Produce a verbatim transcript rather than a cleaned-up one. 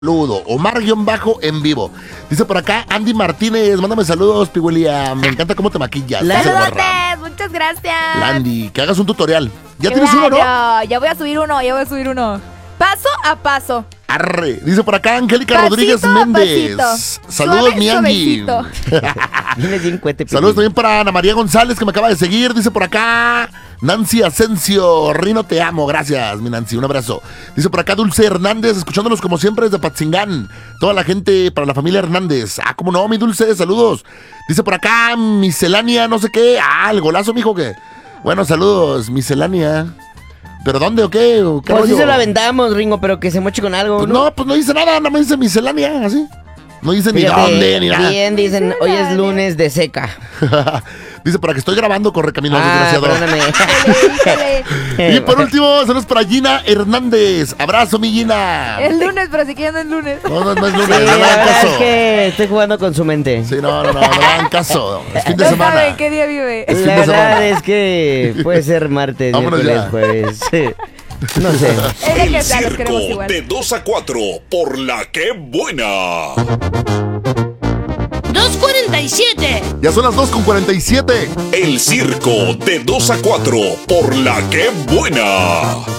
Saludo, Omar-en vivo. Dice por acá Andy Martínez, mándame saludos, Piguelia. Me encanta cómo te maquillas. Saludotes, muchas gracias. Landy, que hagas un tutorial. ¿Ya claro, tienes uno, no? Ya voy a subir uno, ya voy a subir uno. Paso a paso. Arre. Dice por acá Angélica Pasito Rodríguez a Méndez. pasito. Saludos, Suave, mi Angie. Saludos también para Ana María González, que me acaba de seguir. Dice por acá Nancy Asensio. Rino, te amo. Gracias, mi Nancy. Un abrazo. Dice por acá Dulce Hernández, escuchándonos como siempre desde Patzingán. Toda la gente para la familia Hernández. Ah, cómo no, mi Dulce. Saludos. Dice por acá Miscelánea, no sé qué. Ah, el golazo, mijo, que. Bueno, saludos, Miscelánea. ¿Pero dónde o qué? ¿O qué pues rollo? sí se lo aventamos, Ringo, pero que se moche con algo. Pues ¿no? no, pues no dice nada, nada más dice Miscelánea, así. No dice ni Fíjate, dónde, ni nada. Bien, dicen, hoy es lunes de seca. Dice, para que estoy grabando, corre camino, Ah, desgraciado. perdóname. Y por último, saludos para Gina Hernández. Abrazo, mi Gina. Es lunes, pero si quieren no es lunes. No, no, no es Sí, lunes, la no le hagan verdad caso. es que estoy jugando con su mente. Sí, no, no, no, no le hagan caso. Es fin de No semana. saben qué día vive. Es fin La de verdad semana. es que puede ser martes, Vámonos miércoles, ya. jueves. Sí. No sé. Es de El que sea, los queremos circo igual. de dos a cuatro por la que buena. dos cuarenta y siete. Ya son las dos con cuarenta y siete. El circo de dos a cuatro por la que buena.